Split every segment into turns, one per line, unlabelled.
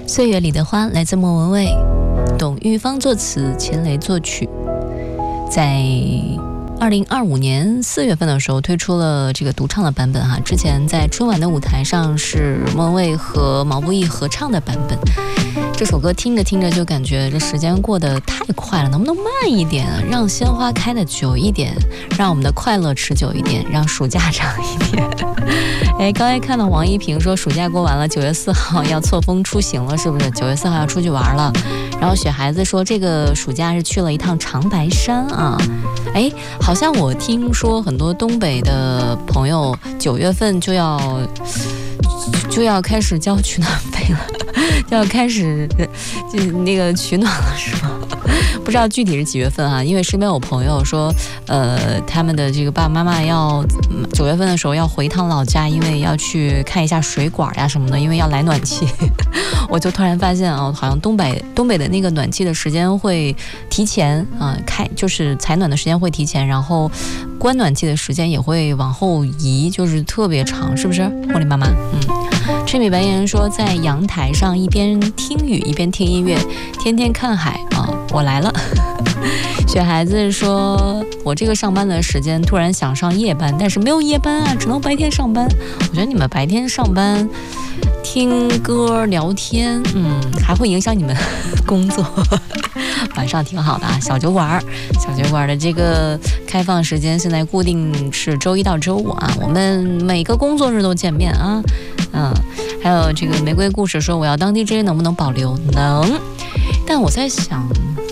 岁月里的花来自莫文蔚，董玉芳作词，钱雷作曲。在2025年4月份的时候推出了这个独唱的版本哈，之前在春晚的舞台上是莫文蔚和毛不易合唱的版本。这首歌听着听着就感觉这时间过得太快了，能不能慢一点，让鲜花开得久一点，让我们的快乐持久一点，让暑假长一点。刚才看到王一平说暑假过完了，9月4号要错峰出行了，是不是？9月4号要出去玩了。然后雪孩子说这个暑假是去了一趟长白山啊。好像我听说很多东北的朋友9月份就要开始就要取暖费了，就要开始就那个取暖了，是吗？不知道具体是几月份啊？因为身边有朋友说，他们的这个爸爸妈妈要9月份的时候要回一趟老家，因为要去看一下水管呀什么的，因为要来暖气。我就突然发现好像东北的那个暖气的时间会提前就是采暖的时间会提前，然后关暖气的时间也会往后移，就是特别长，是不是？茉莉妈妈，春米白言说在阳台上一边听雨一边听音乐，天天看海啊，我来了。雪孩子说我这个上班的时间突然想上夜班，但是没有夜班啊，只能白天上班。我觉得你们白天上班听歌聊天还会影响你们工作。晚上挺好的啊。小酒馆的这个开放时间现在固定是周一到周五啊，我们每个工作日都见面啊。还有这个玫瑰故事说我要当 DJ 能不能保留？能，但我在想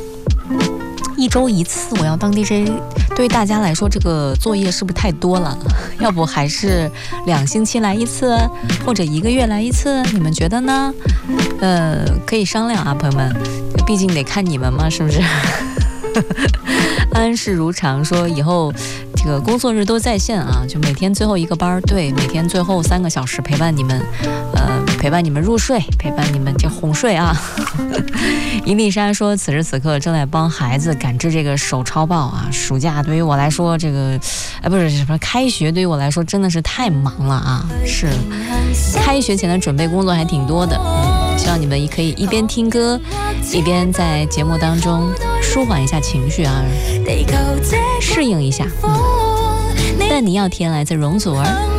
1周1次我要当 DJ， 对于大家来说这个作业是不是太多了？要不还是2星期来一次，或者1个月来一次？你们觉得呢？可以商量啊，朋友们，毕竟得看你们嘛，是不是？安世如常说以后这个工作日都在线啊，就每天最后1个班，对，每天最后3个小时陪伴你们，陪伴你们入睡，陪伴你们这哄睡啊。伊丽莎说此时此刻正在帮孩子赶制这个手抄报啊，暑假对于我来说这个不是什么开学对于我来说真的是太忙了啊，是开学前的准备工作还挺多的。希望你们可以一边听歌一边在节目当中舒缓一下情绪啊，适应一下。但你要甜来自容祖儿。